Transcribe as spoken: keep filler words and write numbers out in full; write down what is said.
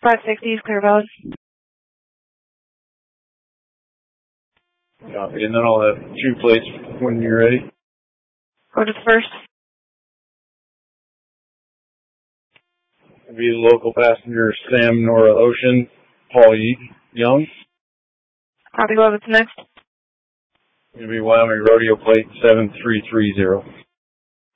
five sixty is clear valid. Copy. And then I'll have two plates when you're ready. Go to the first. It'll be the local passenger Sam Nora Ocean, Paul Young. Copy. What's next? It'll be Wyoming Rodeo plate seven three three zero.